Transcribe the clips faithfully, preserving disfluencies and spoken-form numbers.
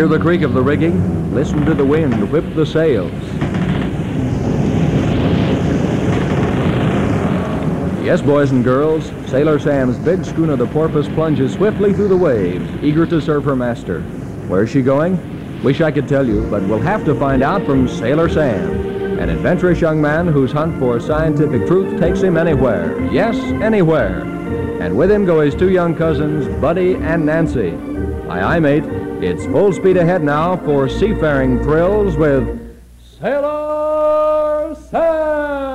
Hear the creak of the rigging. Listen to the wind whip the sails. Yes, boys and girls, Sailor Sam's big schooner, the Porpoise, plunges swiftly through the waves, eager to serve her master. Where's she going? Wish I could tell you, but we'll have to find out from Sailor Sam, an adventurous young man whose hunt for scientific truth takes him anywhere. Yes, anywhere. And with him go his two young cousins, Buddy and Nancy. Aye, aye, mate. It's full speed ahead now for seafaring thrills with Sailor Sam!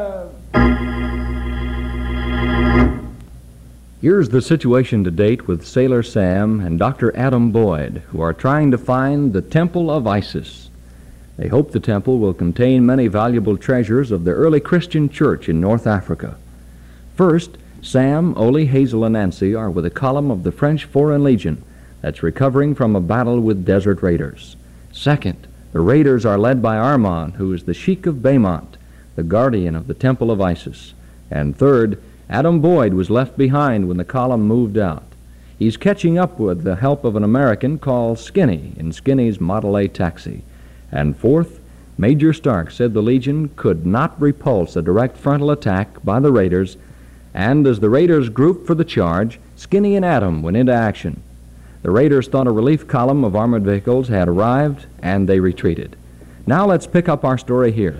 Here's the situation to date with Sailor Sam and Doctor Adam Boyd, who are trying to find the Temple of Isis. They hope the temple will contain many valuable treasures of the early Christian church in North Africa. First, Sam, Ole, Hazel, and Nancy are with a column of the French Foreign Legion that's recovering from a battle with desert raiders. Second, the raiders are led by Armand, who is the Sheik of Baymont, the guardian of the Temple of Isis. And third, Adam Boyd was left behind when the column moved out. He's catching up with the help of an American called Skinny in Skinny's Model A taxi. And fourth, Major Stark said the Legion could not repulse a direct frontal attack by the raiders, and as the raiders grouped for the charge, Skinny and Adam went into action. The raiders thought a relief column of armored vehicles had arrived, and they retreated. Now let's pick up our story here.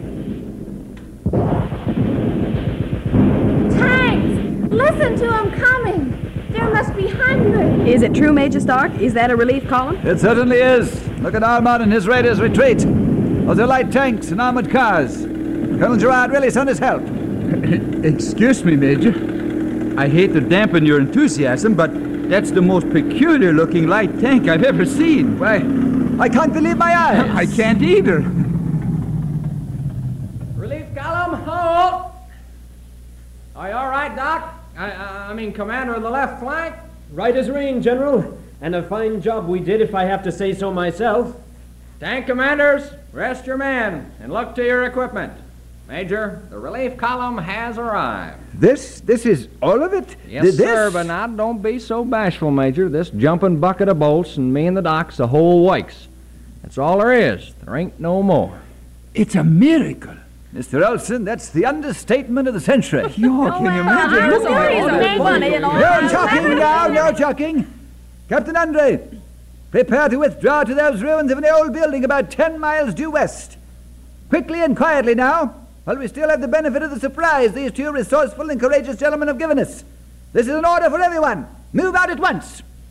Listen to them coming. There must be hundreds. Is it true, Major Stark? Is that a relief column? It certainly is. Look at Armand and his raiders retreat. Those are light tanks and armored cars. Colonel Gerard really sent his help. Excuse me, Major. I hate to dampen your enthusiasm, but that's the most peculiar-looking light tank I've ever seen. Why, I can't believe my eyes. I can't either. Relief column, halt! Are you all right, Doc? I, I, I mean, Commander of the left flank? Right as rain, General. And a fine job we did, if I have to say so myself. Tank commanders, rest your men and look to your equipment. Major, the relief column has arrived. This, this is all of it? Yes, this? sir, but now don't be so bashful, Major. This jumping bucket of bolts and me and the doc's a whole wakes. That's all there is. There ain't no more. It's a miracle. Mister Olson, that's the understatement of the century. Yo, can you imagine? I'm serious, it's funny and all. No chucking now, no chucking. Captain Andre, prepare to withdraw to those ruins of an old building about ten miles due west. Quickly and quietly now, while we still have the benefit of the surprise these two resourceful and courageous gentlemen have given us. This is an order for everyone. Move out at once.